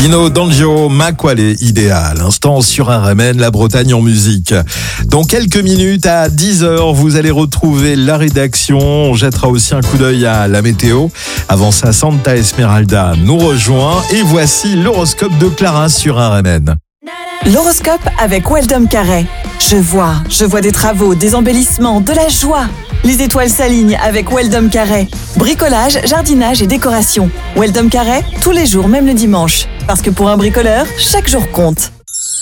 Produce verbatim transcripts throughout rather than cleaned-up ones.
Pino D'Angio, Makwale, idéal. Instant sur R M N, la Bretagne en musique. Dans quelques minutes, à dix heures, vous allez retrouver la rédaction. On jettera aussi un coup d'œil à la météo. Avant ça, Santa Esmeralda nous rejoint. Et voici l'horoscope de Clara sur R M N. L'horoscope avec Weldom Carré. Je vois, je vois des travaux, des embellissements, de la joie. Les étoiles s'alignent avec Weldom Carré. Bricolage, jardinage et décoration. Weldom Carré, tous les jours, même le dimanche. Parce que pour un bricoleur, chaque jour compte.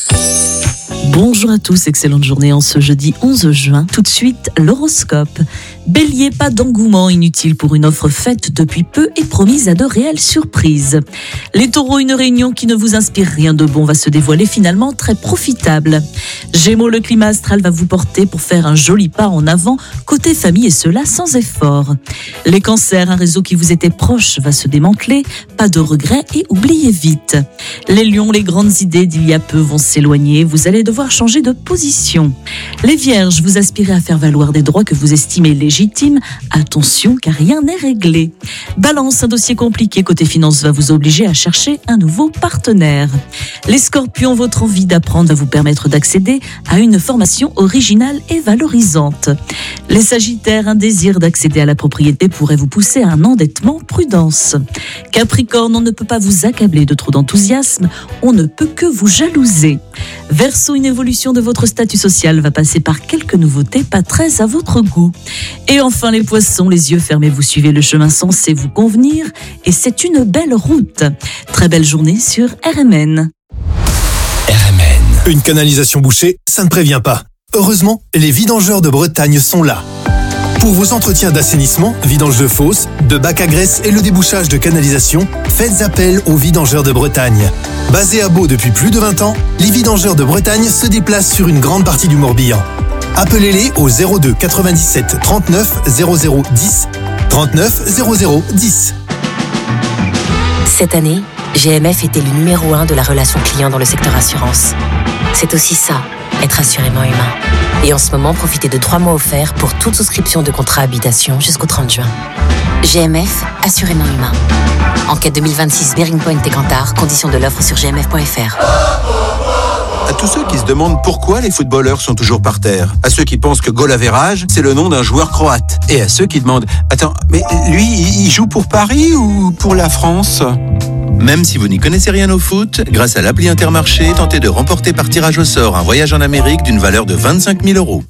Bonjour à tous, excellente journée en ce jeudi onze juin. Tout de suite, l'horoscope. Bélier, pas d'engouement inutile pour une offre faite depuis peu et promise à de réelles surprises. Les taureaux, une réunion qui ne vous inspire rien de bon va se dévoiler finalement très profitable. Gémeaux, le climat astral va vous porter pour faire un joli pas en avant côté famille et cela sans effort. Les cancers, un réseau qui vous était proche va se démanteler, pas de regrets et oubliez vite. Les lions, les grandes idées d'il y a peu vont s'éloigner, vous allez devoir changer de position. Les vierges, vous aspirez à faire valoir des droits que vous estimez légitimes. Attention car rien n'est réglé. Balance, un dossier compliqué côté finance va vous obliger à chercher un nouveau partenaire. Les scorpions, votre envie d'apprendre va vous permettre d'accéder à une formation originale et valorisante. Les sagittaires, un désir d'accéder à la propriété pourrait vous pousser à un endettement, prudence. Capricorne, on ne peut pas vous accabler de trop d'enthousiasme, on ne peut que vous jalouser. Verseau, une évolution de votre statut social va passer par quelques nouveautés pas très à votre goût. Et enfin les poissons, les yeux fermés, vous suivez le chemin censé vous convenir et c'est une belle route. Très belle journée sur R M N. R M N. Une canalisation bouchée, ça ne prévient pas. Heureusement, les vidangeurs de Bretagne sont là. Pour vos entretiens d'assainissement, vidange de fosses, de bacs à graisse et le débouchage de canalisation, faites appel aux vidangeurs de Bretagne. Basés à Beau depuis plus de vingt ans, les vidangeurs de Bretagne se déplacent sur une grande partie du Morbihan. Appelez-les au zéro deux quatre-vingt-dix-sept trente-neuf zéro zéro dix, trente-neuf zéro zéro dix. Cette année, G M F était le numéro un de la relation client dans le secteur assurance. C'est aussi ça, être assurément humain. Et en ce moment, profitez de trois mois offerts pour toute souscription de contrat habitation jusqu'au trente juin. G M F, assurément humain. Enquête deux mille vingt-six, Bearing Point et Cantar, conditions de l'offre sur g m f point f r. À tous ceux qui se demandent pourquoi les footballeurs sont toujours par terre, à ceux qui pensent que goal average, c'est le nom d'un joueur croate, et à ceux qui demandent « Attends, mais lui, il joue pour Paris ou pour la France ?» Même si vous n'y connaissez rien au foot, grâce à l'appli Intermarché, tentez de remporter par tirage au sort un voyage en Amérique d'une valeur de vingt-cinq mille euros.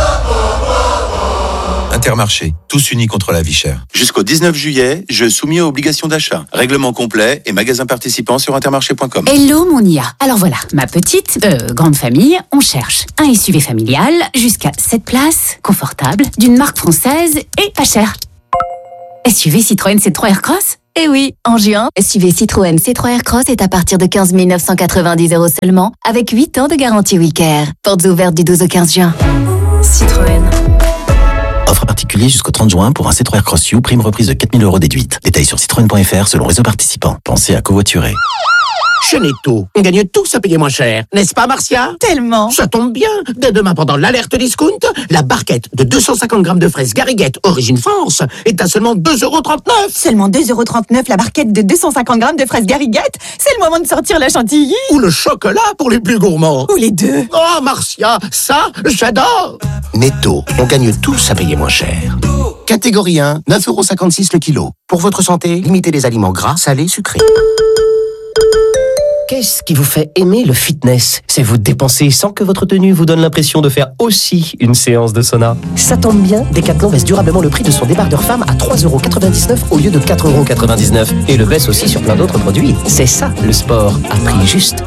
Intermarché, tous unis contre la vie chère. Jusqu'au dix-neuf juillet, jeu soumis aux obligations d'achat. Règlement complet et magasins participants sur intermarché point com. Hello mon I A. Alors voilà, ma petite, euh, grande famille, on cherche un S U V familial, jusqu'à sept places, confortable, d'une marque française et pas cher. S U V Citroën C trois Aircross ? Eh oui, en juin, S U V Citroën C trois Aircross est à partir de quinze mille neuf cent quatre-vingt-dix euros seulement, avec huit ans de garantie WeCare. Portes ouvertes du douze au quinze juin. Citroën. Offre particulier jusqu'au trente juin pour un C trois Aircross U, prime reprise de quatre mille euros déduite. Détails sur citroën point f r selon réseau participant. Pensez à covoiturer. Chez Netto, on gagne tous à payer moins cher. N'est-ce pas, Marcia? Tellement. Ça tombe bien. Dès demain, pendant l'alerte discount, la barquette de deux cent cinquante grammes de fraises Garriguette Origine France est à seulement deux euros trente-neuf. Seulement deux euros trente-neuf la barquette de deux cent cinquante grammes de fraises Garriguette. C'est le moment de sortir la chantilly. Ou le chocolat pour les plus gourmands. Ou les deux. Oh, Marcia, ça, j'adore. Netto, on gagne tous à payer moins cher. Catégorie un, neuf euros cinquante-six le kilo. Pour votre santé, limitez les aliments gras, salés, sucrés. Qu'est-ce qui vous fait aimer le fitness? C'est vous dépenser sans que votre tenue vous donne l'impression de faire aussi une séance de sauna. Ça tombe bien, Decathlon baisse durablement le prix de son débardeur femme à trois euros quatre-vingt-dix-neuf au lieu de quatre euros quatre-vingt-dix-neuf. Et le baisse aussi sur plein d'autres produits. C'est ça, le sport à prix juste.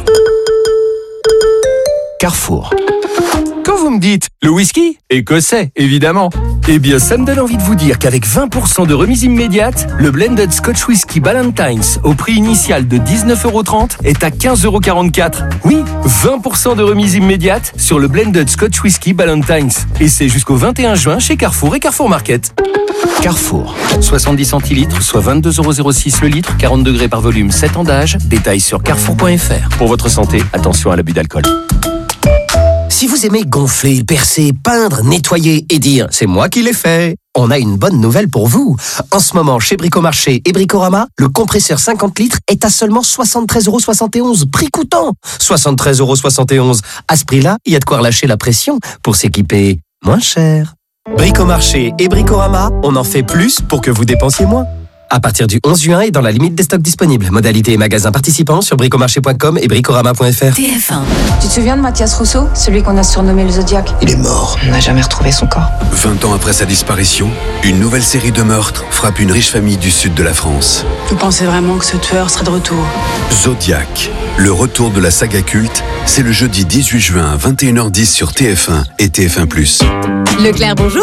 Carrefour. Quand vous me dites le whisky, écossais, évidemment. Eh bien, ça me donne envie de vous dire qu'avec vingt pour cent de remise immédiate, le Blended Scotch Whisky Ballantines, au prix initial de dix-neuf euros trente, est à quinze euros quarante-quatre. Oui, vingt pour cent de remise immédiate sur le Blended Scotch Whisky Ballantines. Et c'est jusqu'au vingt et un juin chez Carrefour et Carrefour Market. Carrefour, soixante-dix centilitres, soit vingt-deux euros zéro six le litre, quarante degrés par volume, sept ans d'âge. Détails sur carrefour point f r. Pour votre santé, attention à l'abus d'alcool. Si vous aimez gonfler, percer, peindre, nettoyer et dire « c'est moi qui l'ai fait », on a une bonne nouvelle pour vous. En ce moment, chez Bricomarché et Bricorama, le compresseur cinquante litres est à seulement soixante-treize euros soixante et onze, prix coûtant. soixante-treize euros soixante et onze. À ce prix-là, il y a de quoi relâcher la pression pour s'équiper moins cher. Bricomarché et Bricorama, on en fait plus pour que vous dépensiez moins. À partir du onze juin et dans la limite des stocks disponibles. Modalité et magasins participants sur bricomarché point com et bricorama point f r. T F un. Tu te souviens de Mathias Rousseau, celui qu'on a surnommé le Zodiac? Il est mort. On n'a jamais retrouvé son corps. vingt ans après sa disparition, une nouvelle série de meurtres frappe une riche famille du sud de la France. Vous pensez vraiment que ce tueur serait de retour? Zodiac, le retour de la saga culte, c'est le jeudi dix-huit juin à vingt et une heures dix sur T F un et T F un plus. Leclerc, bonjour.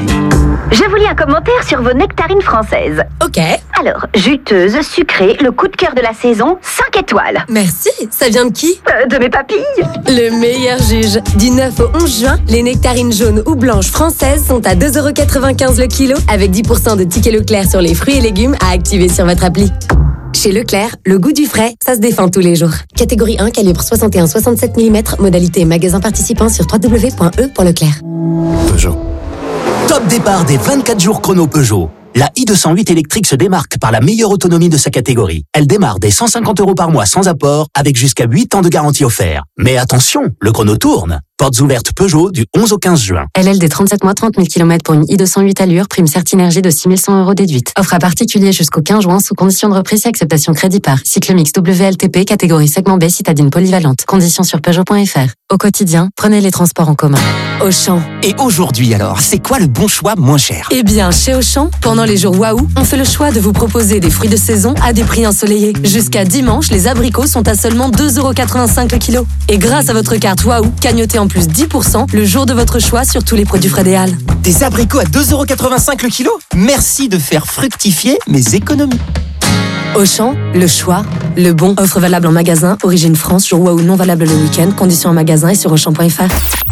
Je vous lis un commentaire sur vos nectarines françaises. Ok. Alors, juteuse, sucrée, le coup de cœur de la saison, cinq étoiles. Merci. Ça vient de qui? euh, De mes papilles. Le meilleur juge. Du neuf au onze juin, les nectarines jaunes ou blanches françaises sont à deux euros quatre-vingt-quinze le kilo, avec dix pour cent de tickets Leclerc sur les fruits et légumes à activer sur votre appli. Chez Leclerc, le goût du frais, ça se défend tous les jours. Catégorie un, calibre soixante et un soixante-sept millimètres, modalité magasin participant sur w w w point e point leclerc. Peugeot. Top départ des vingt-quatre jours chrono Peugeot. La i deux cent huit électrique se démarque par la meilleure autonomie de sa catégorie. Elle démarre dès cent cinquante euros par mois sans apport, avec jusqu'à huit ans de garantie offert. Mais attention, le chrono tourne. Portes ouvertes Peugeot du onze au quinze juin. L L D trente-sept mois, trente mille kilomètres pour une i deux cent huit allure, prime Certinergie de six mille cent euros déduite. Offre à particulier jusqu'au quinze juin sous condition de reprise et acceptation crédit par. Cycle mix W L T P, catégorie segment B, citadine polyvalente. Conditions sur Peugeot point f r. Au quotidien, prenez les transports en commun. Auchan. Et aujourd'hui alors, c'est quoi le bon choix moins cher? Eh bien, chez Auchan, pendant les jours Waouh, on fait le choix de vous proposer des fruits de saison à des prix ensoleillés. Jusqu'à dimanche, les abricots sont à seulement deux euros quatre-vingt-cinq le kilo. Et grâce à votre carte Waouh, cagnotez en plus dix pour cent le jour de votre choix sur tous les produits frais des Halles. Des abricots à deux euros quatre-vingt-cinq le kilo? Merci de faire fructifier mes économies. Auchan, le choix, le bon. Offre valable en magasin, origine France, jour Waouh non valable le week-end. Conditions en magasin et sur auchan point f r.